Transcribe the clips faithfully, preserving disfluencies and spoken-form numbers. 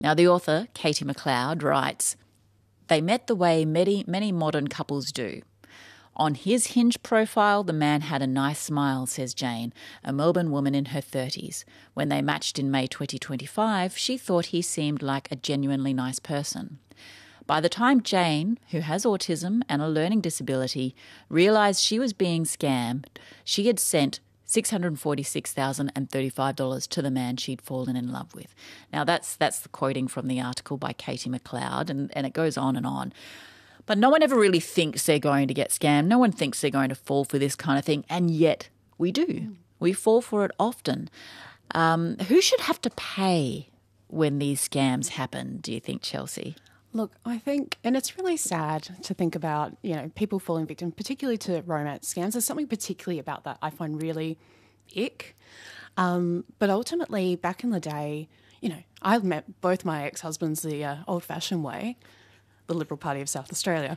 Now, the author, Katie McLeod, writes, "They met the way many, many modern couples do. On his Hinge profile, the man had a nice smile," says Jane, a Melbourne woman in her thirties. When they matched in May twenty twenty-five, she thought he seemed like a genuinely nice person. By the time Jane, who has autism and a learning disability, realised she was being scammed, she had sent six hundred forty-six thousand thirty-five dollars to the man she'd fallen in love with. Now, that's that's the quoting from the article by Katie McLeod, and, and it goes on and on. But no one ever really thinks they're going to get scammed. No one thinks they're going to fall for this kind of thing, and yet we do. Mm. We fall for it often. Um, who should have to pay when these scams happen, do you think, Chelsea? Look, I think, and it's really sad to think about, you know, people falling victim, particularly to romance scams. There's something particularly about that I find really ick. Um, but ultimately, back in the day, you know, I met both my ex-husbands the uh, old-fashioned way, the Liberal Party of South Australia.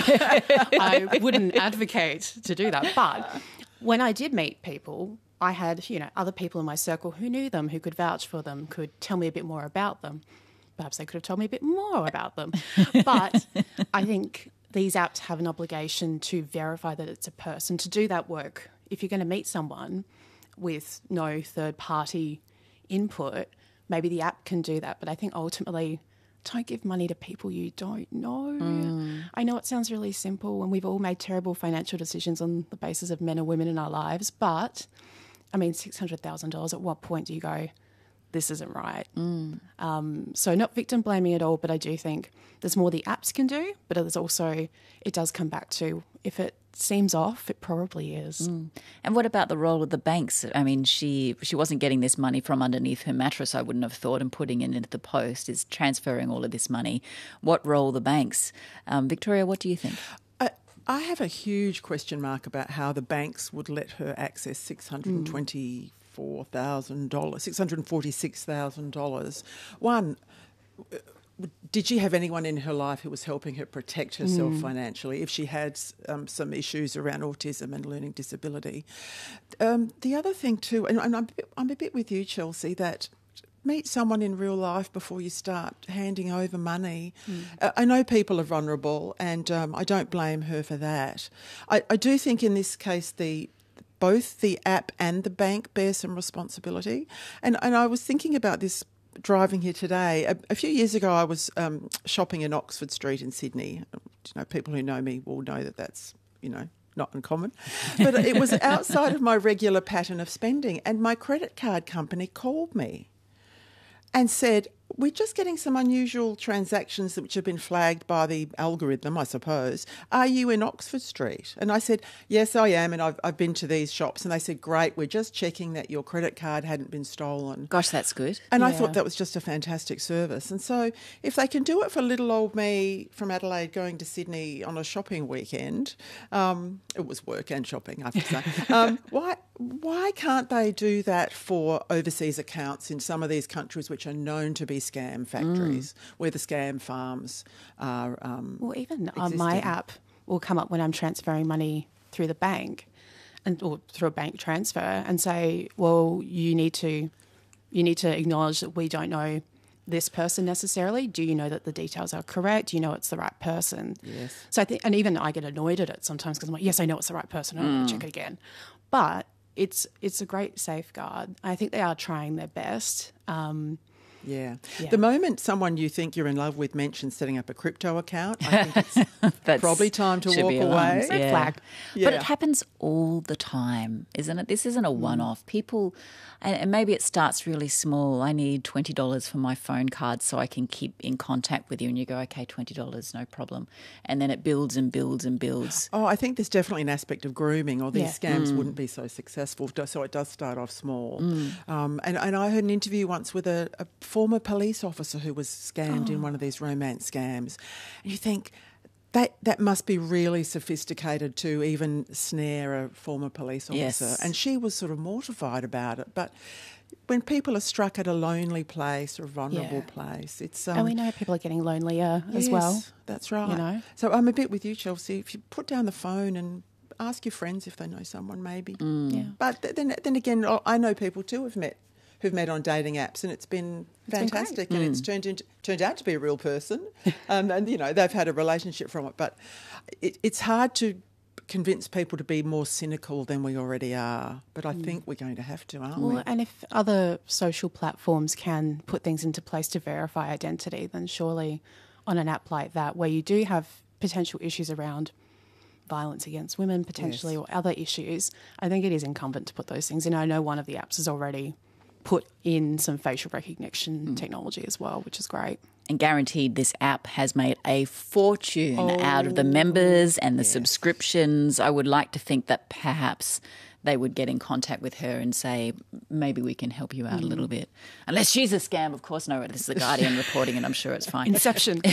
I wouldn't advocate to do that. But when I did meet people, I had, you know, other people in my circle who knew them, who could vouch for them, could tell me a bit more about them. Perhaps they could have told me a bit more about them. But I think these apps have an obligation to verify that it's a person. To do that work, if you're going to meet someone with no third-party input, maybe the app can do that. But I think ultimately, don't give money to people you don't know. Mm. I know it sounds really simple, and we've all made terrible financial decisions on the basis of men and women in our lives. But, I mean, six hundred thousand dollars, at what point do you go, this isn't right? Mm. Um, so not victim blaming at all, but I do think there's more the apps can do, but there's also, it does come back to, if it seems off, it probably is. Mm. And what about the role of the banks? I mean, she she wasn't getting this money from underneath her mattress, I wouldn't have thought, and putting it into the post, is transferring all of this money. What role the banks? Um, Victoria, what do you think? Uh, I have a huge question mark about how the banks would let her access six hundred twenty mm. four thousand dollars, six hundred forty-six thousand dollars. One, did she have anyone in her life who was helping her protect herself mm. financially if she had um, some issues around autism and learning disability? Um, the other thing too, and I'm a, bit, I'm a bit with you, Chelsea, that meet someone in real life before you start handing over money. Mm. Uh, I know people are vulnerable, and um, I don't blame her for that. I, I do think in this case the both the app and the bank bear some responsibility. And and I was thinking about this driving here today. A, a few years ago, I was um, shopping in Oxford Street in Sydney. You know, people who know me will know that that's, you know, not uncommon. But it was outside of my regular pattern of spending, and my credit card company called me and said, "We're just getting some unusual transactions which have been flagged by the algorithm, I suppose. Are you in Oxford Street?" And I said, "Yes, I am, and I've, I've been to these shops." And they said, "Great, we're just checking that your credit card hadn't been stolen." Gosh, that's good. And yeah. I thought that was just a fantastic service. And so if they can do it for little old me from Adelaide going to Sydney on a shopping weekend, um, it was work and shopping, I have to say, um, why, why can't they do that for overseas accounts in some of these countries which are known to be scam factories, mm. where the scam farms are um, Well, even existing. on my app will come up when I'm transferring money through the bank and or through a bank transfer and say, well, you need to you need to acknowledge that we don't know this person necessarily. Do you know that the details are correct? Do you know it's the right person? Yes. So I think, and even I get annoyed at it sometimes because I'm like, yes, I know it's the right person. I'm mm. going to check it again. But it's it's a great safeguard. I think they are trying their best. Um, Yeah. yeah. The moment someone you think you're in love with mentions setting up a crypto account, I think it's probably time to walk away. Red yeah. flag. Yeah. But it happens all the time, isn't it? This isn't a one-off. People, and, and maybe it starts really small. I need twenty dollars for my phone card so I can keep in contact with you. And you go, okay, twenty dollars, no problem. And then it builds and builds and builds. Oh, I think there's definitely an aspect of grooming, or these Yeah. scams Mm. wouldn't be so successful. So it does start off small. Mm. Um, and, and I heard an interview once with a, a former police officer who was scammed Oh. in one of these romance scams. And you think, that that must be really sophisticated to even snare a former police officer. Yes. And she was sort of mortified about it. But when people are struck at a lonely place or a vulnerable Yeah. place, it's... Um, and we know people are getting lonelier as yes, well. That's right. You know? So I'm a bit with you, Chelsea. If you put down the phone and ask your friends if they know someone, maybe. Mm. Yeah. But th- then, then again, I know people too have met who've met on dating apps, and it's been It's been fantastic, great. and it's turned into turned out to be a real person, um, and you know they've had a relationship from it. But it, it's hard to convince people to be more cynical than we already are. But I think we're going to have to, aren't we? Well, and if other social platforms can put things into place to verify identity, then surely on an app like that, where you do have potential issues around violence against women potentially, Yes. or other issues, I think it is incumbent to put those things in. I know one of the apps has already put in some facial recognition Mm. technology as well, which is great. And guaranteed this app has made a fortune out of the members and the yes. subscriptions. I would like to think that perhaps they would get in contact with her and say, maybe we can help you out a little bit. Unless she's a scam, of course. No, this is The Guardian reporting and I'm sure it's fine. Inception.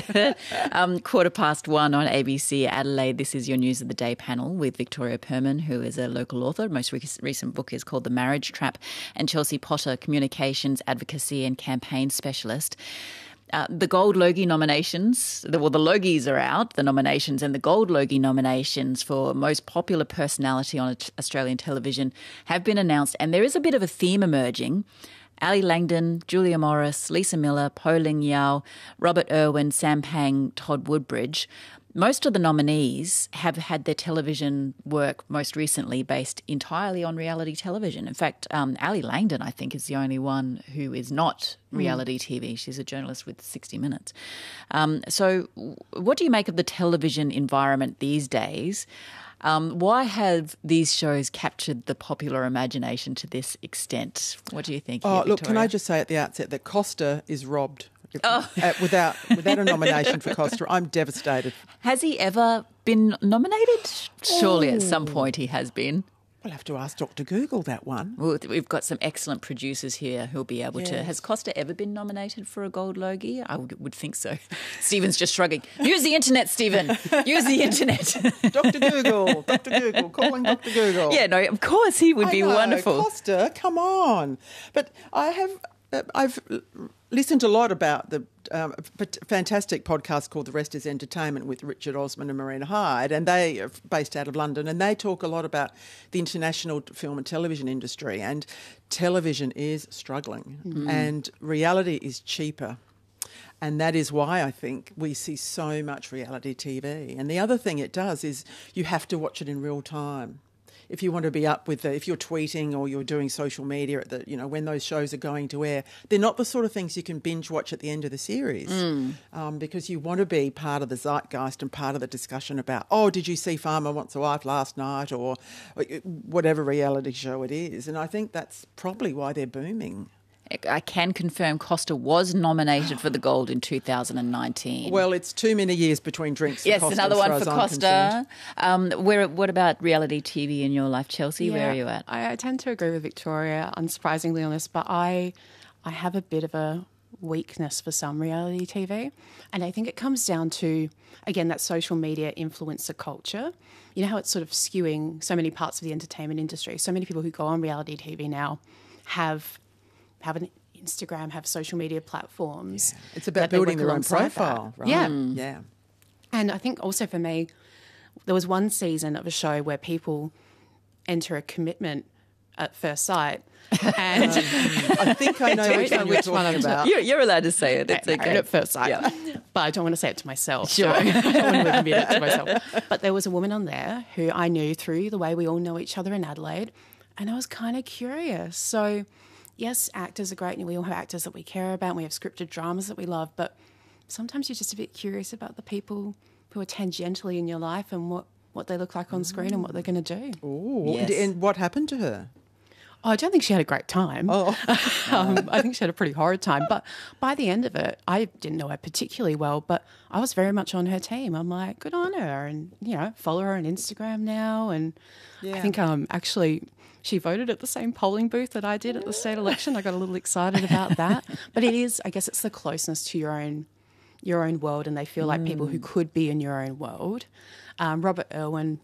um, quarter past one on A B C Adelaide. This is your News of the Day panel with Victoria Perman, who is a local author. Most re- recent book is called The Marriage Trap, and Chelsea Potter, communications, advocacy and campaign specialist. Uh, the Gold Logie nominations, the, well, the Logies are out, the nominations, and the Gold Logie nominations for most popular personality on Australian television have been announced, and there is a bit of a theme emerging. Ali Langdon, Julia Morris, Lisa Miller, Po Ling Yao, Robert Irwin, Sam Pang, Todd Woodbridge. Most of the nominees have had their television work most recently based entirely on reality television. In fact, um, Ali Langdon, I think, is the only one who is not reality T V. She's a journalist with sixty minutes. Um, so what do you make of the television environment these days? Um, why have these shows captured the popular imagination to this extent? What do you think? Oh, here, look, can Victoria? I just say at the outset that Costa is robbed. Oh. Uh, without without a nomination for Costa, I'm devastated. Has he ever been nominated? Surely at some point he has been. We'll have to ask Doctor Google that one. Well, we've got some excellent producers here who'll be able to. Yes. Has Costa ever been nominated for a Gold Logie? I would, would think so. Stephen's just shrugging. Use the internet, Stephen. Use the internet. Doctor Google, Doctor Google, calling Doctor Google. Yeah, no, of course he would I be know, wonderful. Costa, come on. But I have, uh, I've listened a lot about the um, fantastic podcast called The Rest is Entertainment with Richard Osman and Marina Hyde, and they are based out of London, and they talk a lot about the international film and television industry, and television is struggling, mm. and reality is cheaper. And that is why I think we see so much reality T V. And the other thing it does is you have to watch it in real time. If you want to be up with the, if you're tweeting or you're doing social media at the, you know, when those shows are going to air, they're not the sort of things you can binge watch at the end of the series, mm. um, because you want to be part of the zeitgeist and part of the discussion about, oh, did you see Farmer Wants a Wife last night, or, or whatever reality show it is. And I think that's probably why they're booming. I can confirm Costa was nominated for the Gold in two thousand nineteen. Well, it's too many years between drinks for yes, Costa. another as one far for as I'm Costa. Um, where, what about reality T V in your life, Chelsea? Yeah, Where are you at? I, I tend to agree with Victoria, unsurprisingly on this, but I, I have a bit of a weakness for some reality T V. And I think it comes down to, again, that social media influencer culture. You know how it's sort of skewing so many parts of the entertainment industry. So many people who go on reality T V now have have an Instagram, have social media platforms. Yeah. It's about building their own profile, that. right? Yeah. Yeah. And I think also for me, there was one season of a show where people enter a commitment at first sight. And um, I think I know which one you're talking about. You're, you're allowed to say it. It's okay. At first sight. Yeah. But I don't want to say it to myself. Sure. So I don't want to admit it to myself. But there was a woman on there who I knew through the way we all know each other in Adelaide, and I was kind of curious. So yes, actors are great, and we all have actors that we care about, and we have scripted dramas that we love, but sometimes you're just a bit curious about the people who are tangentially in your life and what, what they look like on screen and what they're going to do. Oh, Yes. and what happened to her? Oh, I don't think she had a great time. Oh. um, I think she had a pretty horrid time. But by the end of it, I didn't know her particularly well, but I was very much on her team. I'm like, good on her. And, you know, follow her on Instagram now. And Yeah. I think um, actually she voted at the same polling booth that I did at the state election. I got a little excited about that. But it is, I guess it's the closeness to your own your own world, and they feel like mm. people who could be in your own world. Um, Robert Irwin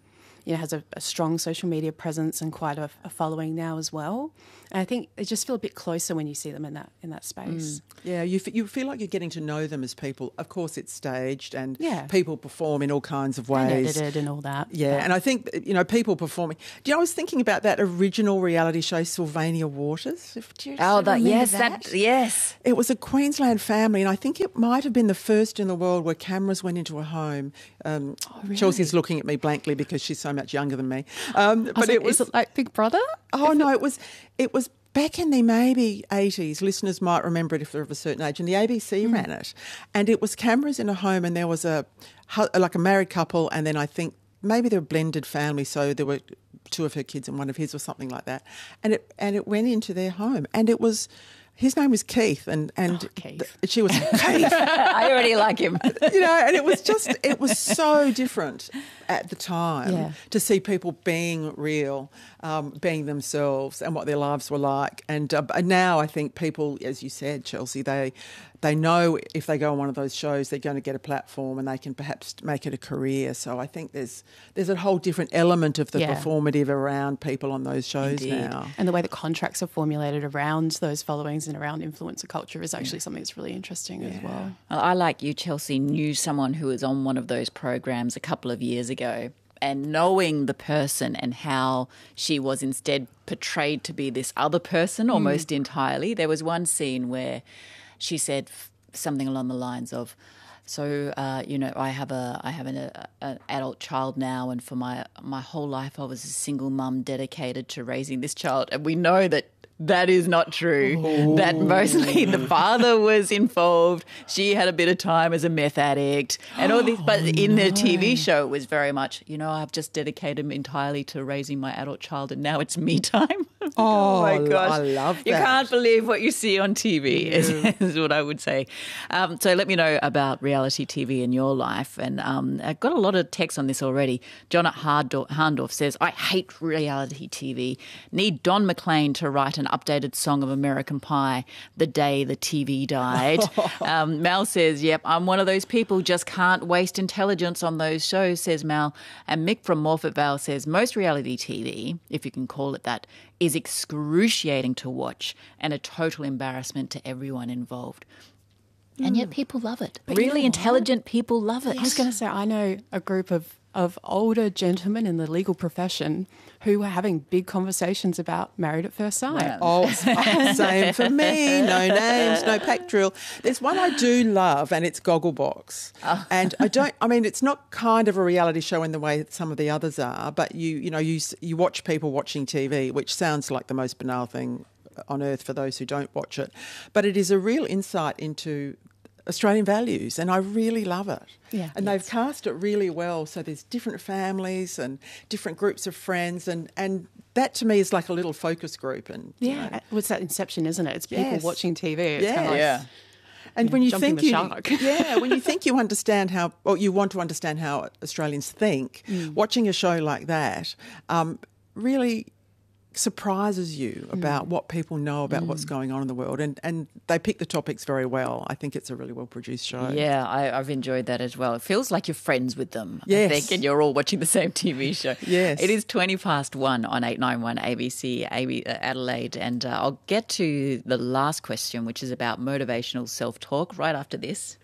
you know, has a, a strong social media presence and quite a, a following now as well. And I think they just feel a bit closer when you see them in that in that space. Mm. Yeah, you f- you feel like you're getting to know them as people. Of course, it's staged and yeah. people perform in all kinds of ways. And edited and all that. Yeah, but. and I think, you know, people performing. Do you know, I was thinking about that original reality show, Sylvania Waters. Do you oh, that, yes, that? that, yes. It was a Queensland family, and I think it might have been the first in the world where cameras went into a home. Um, oh, really? Chelsea's looking at me blankly because she's so much younger than me. Um, but so it was is it like Big Brother? Oh no, it was it was. Back in the maybe eighties, listeners might remember it if they're of a certain age, and the A B C mm. ran it. And it was cameras in a home, and there was a like a married couple, and then I think maybe they were blended family, so there were two of her kids and one of his or something like that. And it and it went into their home, and it was... His name was Keith, and, and oh, Keith. Th- she was Keith. I already like him. You know, and it was just, it was so different at the time yeah. to see people being real, um, being themselves and what their lives were like. And uh, now I think people, as you said, Chelsea, they they know if they go on one of those shows, they're going to get a platform and they can perhaps make it a career. So I think there's there's a whole different element of the yeah. performative around people on those shows Indeed. now. And the way the contracts are formulated around those followings and around influencer culture is actually something that's really interesting yeah. as well. I, like you, Chelsea, knew someone who was on one of those programs a couple of years ago, and knowing the person and how she was instead portrayed to be this other person almost mm. entirely. There was one scene where she said something along the lines of, so, uh, you know, I have a I have an a, a adult child now, and for my my whole life I was a single mum dedicated to raising this child. And we know that that is not true, oh. that mostly the father was involved. She had a bit of time as a meth addict and all this. But in the T V show, it was very much, you know, I've just dedicated entirely to raising my adult child and now it's me time. Oh, oh my gosh. I love that. You can't believe what you see on T V, yeah. is, is what I would say. Um, so let me know about reality T V in your life. And um, I've got a lot of texts on this already. John at Harndorf says, I hate reality T V. Need Don McLean to write an updated song of American Pie the day the T V died. um, Mal says, yep, I'm one of those people, just can't waste intelligence on those shows, says Mal. And Mick from Morfett Vale says, most reality T V, if you can call it that, is excruciating to watch and a total embarrassment to everyone involved. Mm. And yet people love it. But really you know intelligent people love it. I was going to say, I know a group of, of older gentlemen in the legal profession who were having big conversations about Married at First Sight. Oh, same for me. No names, no pack drill. There's one I do love, and it's Gogglebox. Oh. And I don't. I mean, it's not kind of a reality show in the way that some of the others are, but you, you know, you you watch people watching T V, which sounds like the most banal thing on earth for those who don't watch it, but it is a real insight into Australian values, and I really love it. Yeah, and yes. they've cast it really well, so there's different families and different groups of friends, and, and that to me is like a little focus group. And yeah, you know, well, it's that Inception, isn't it? It's people yes. watching T V. It's yes. kind of like, yeah. And you when know, you jumping think the you, shark. yeah, when you think you understand how, or you want to understand how Australians think, mm. watching a show like that um, really surprises you about mm. what people know about mm. what's going on in the world, and, and they pick the topics very well. I think it's a really well produced show. Yeah, I, I've enjoyed that as well. It feels like you're friends with them, yes. I think, and you're all watching the same T V show. Yes. It is twenty past one on eight ninety-one A B C Adelaide, and uh, I'll get to the last question, which is about motivational self-talk, right after this.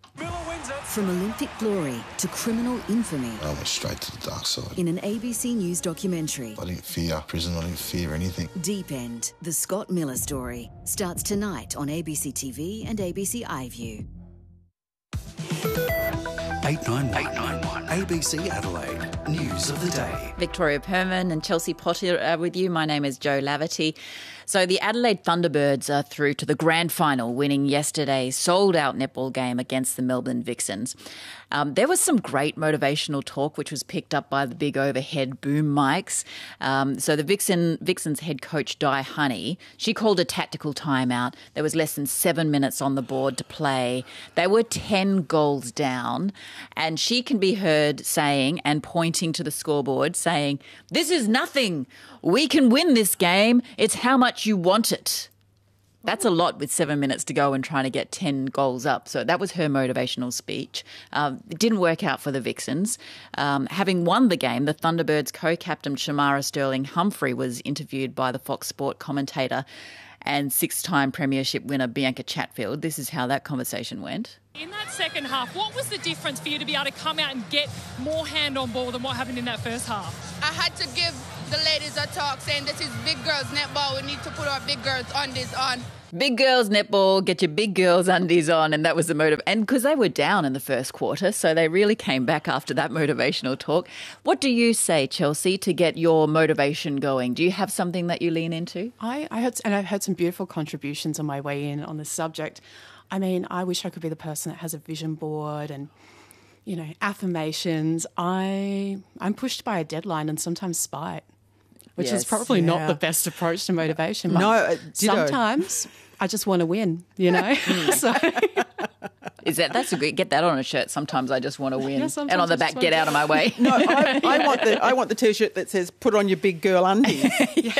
From Olympic glory to criminal infamy. I went straight to the dark side. In an A B C News documentary. I didn't fear prison, I didn't fear anything. Deep End, the Scott Miller story, starts tonight on A B C T V and A B C iView. eight ninety-one A B C Adelaide, News of the Day. Victoria Perman and Chelsea Potter are with you. My name is Jo Laverty. So the Adelaide Thunderbirds are through to the grand final, winning yesterday's sold-out netball game against the Melbourne Vixens. Um, there was some great motivational talk, which was picked up by the big overhead boom mics. Um, so the Vixen Vixens head coach, Di Honey, she called a tactical timeout. There was less than seven minutes on the board to play. They were ten goals down, and she can be heard saying and pointing to the scoreboard saying, "This is nothing. We can win this game. It's how much you want it." That's a lot with seven minutes to go and trying to get ten goals up. So that was her motivational speech. Um, it didn't work out for the Vixens. Um, having won the game, the Thunderbirds co-captain Shamara Sterling-Humphrey was interviewed by the Fox Sport commentator and six-time premiership winner Bianca Chatfield. This is how that conversation went. In that second half, what was the difference for you to be able to come out and get more hand on ball than what happened in that first half? I had to give the ladies a talk saying this is big girls netball. We need to put our big girls undies on. Big girls netball, get your big girls undies on, and that was the motive. And because they were down in the first quarter, so they really came back after that motivational talk. What do you say, Chelsea, to get your motivation going? Do you have something that you lean into? I, I heard, and I've heard some beautiful contributions on my way in on this subject. I mean, I wish I could be the person that has a vision board and, you know, affirmations. I, I'm pushed by a deadline and sometimes spite, which Yes. is probably Yeah. not the best approach to motivation. But No, uh, ditto. sometimes I just want to win, you know? so Is that that's a great, get that on a shirt. Sometimes I just want to win. Yeah, sometimes and on the I back, just want get to out of my way. No, I, I want the I want the T-shirt that says "Put on your big girl undies."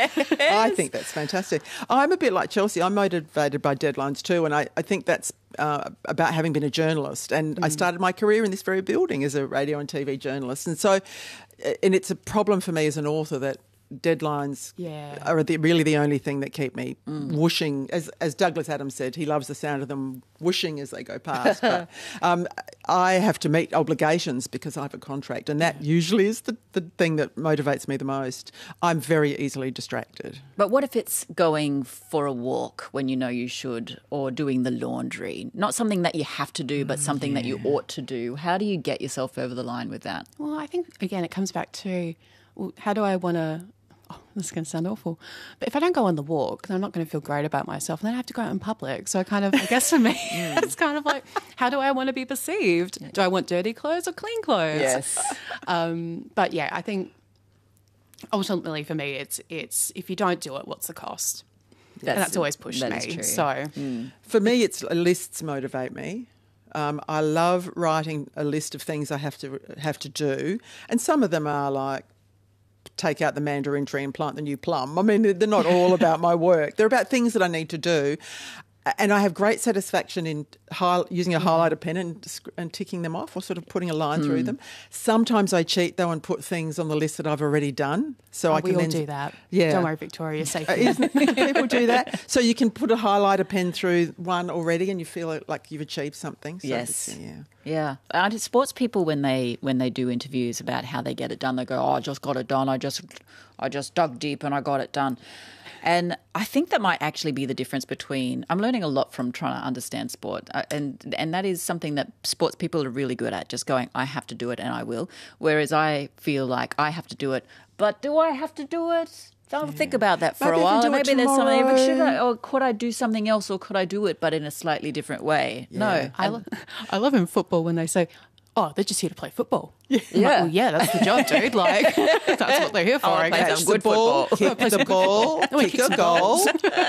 I think that's fantastic. I'm a bit like Chelsea. I'm motivated by deadlines too, and I, I think that's uh, about having been a journalist. And I started my career in this very building as a radio and T V journalist, and so and it's a problem for me as an author that deadlines Yeah. are the, really the only thing that keep me whooshing. As as Douglas Adams said, he loves the sound of them whooshing as they go past. But um, I have to meet obligations because I have a contract, and that usually is the, the thing that motivates me the most. I'm very easily distracted. But what if it's going for a walk when you know you should, or doing the laundry? Not something that you have to do, but something that you ought to do. How do you get yourself over the line with that? Well, I think, again, it comes back to, well, how do I want to, oh, this is going to sound awful, but if I don't go on the walk, then I'm not going to feel great about myself, and then I have to go out in public. So I kind of, I guess for me, it's kind of like, how do I want to be perceived? Do I want dirty clothes or clean clothes? Yes. Um, but yeah, I think ultimately for me, it's, it's if you don't do it, what's the cost? and that's always pushed that me. is true. So For me, it's lists motivate me. Um, I love writing a list of things I have to have to do, and some of them are like take out the mandarin tree and plant the new plum. I mean, they're not all about my work. They're about things that I need to do. And I have great satisfaction in high, using a highlighter pen and, and ticking them off, or sort of putting a line mm. through them. Sometimes I cheat though and put things on the list that I've already done, so oh, I can we all then do that. Yeah, don't worry, Victoria, safe. Uh, isn't it? People do that, so you can put a highlighter pen through one already, and you feel like you've achieved something. So yes, yeah, yeah. And sports people, when they when they do interviews about how they get it done, they go, "Oh, I just got it done. I just I just dug deep and I got it done." And I think that might actually be the difference between, I'm learning a lot from trying to understand sport, uh, and and that is something that sports people are really good at, just going, I have to do it and I will. Whereas I feel like I have to do it, but do I have to do it? Don't yeah. think about that for maybe a while. And maybe there's something, but should I, or could I do something else, or could I do it but in a slightly different way? Yeah. No. I, lo- I love in football when they say, oh, they're just here to play football. Yeah, like, well, yeah, that's the job, dude. Like, that's what they're here for. Oh, I play guess. some good ball, football. kick the ball, kick a goal.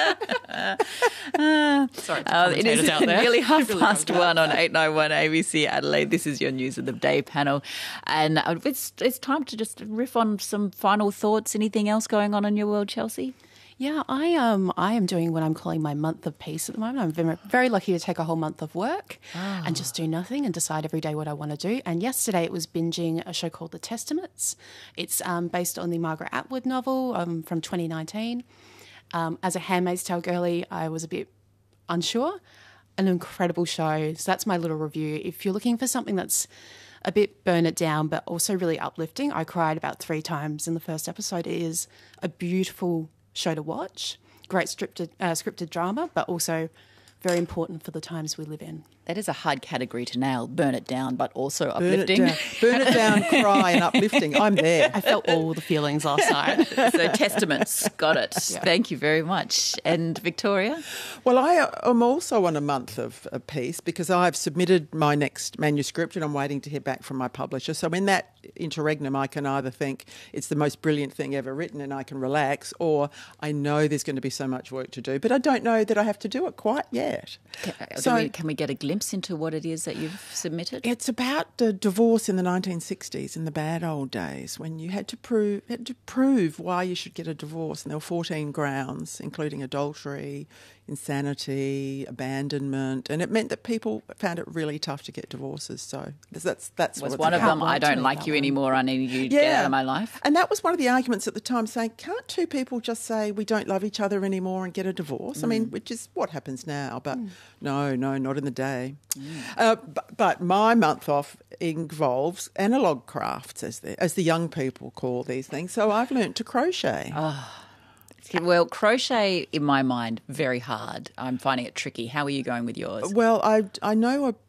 Sorry, Uh, it is out there. nearly half past one on eight nine one A B C Adelaide. This is your News of the Day panel. And uh, it's it's time to just riff on some final thoughts. Anything else going on in your world, Chelsea? Yeah, I um I am doing what I'm calling my month of peace at the moment. I'm very, very lucky to take a whole month of work oh. and just do nothing and decide every day what I want to do. And yesterday it was binging a show called The Testaments. It's um, based on the Margaret Atwood novel um, from twenty nineteen. Um, as a Handmaid's Tale girly, I was a bit unsure. An incredible show. So that's my little review. If you're looking for something that's a bit burn it down but also really uplifting, I cried about three times in the first episode. It is a beautiful show to watch, great scripted uh, scripted drama, but also very important for the times we live in. That is a hard category to nail. Burn it down, but also Burn it uplifting. down. Burn it down, cry and uplifting. I'm there. I felt all the feelings last night. So Testaments, got it. Yeah. Thank you very much. And Victoria? Well, I am also on a month of, of peace because I've submitted my next manuscript and I'm waiting to hear back from my publisher. So in that interregnum, I can either think it's the most brilliant thing ever written and I can relax, or I know there's going to be so much work to do, but I don't know that I have to do it quite yet. Can, so we, can we get a glimpse glimpse into what it is that you've submitted? It's about the divorce in the nineteen sixties, in the bad old days, when you had to prove had to prove why you should get a divorce, and there were fourteen grounds, including adultery, insanity, abandonment, and it meant that people found it really tough to get divorces. So that's that's Was what one it's of them, about. I don't like you anymore, I need you to get out of my life? And that was one of the arguments at the time, saying, can't two people just say we don't love each other anymore and get a divorce? Mm. I mean, which is what happens now, but mm. no, no, not in the day. Mm. Uh, but, but my month off involves analogue crafts, as the, as the young people call these things. So I've learnt to crochet. Oh. Well, crochet, in my mind, very hard. I'm finding it tricky. How are you going with yours? Well, I, I know a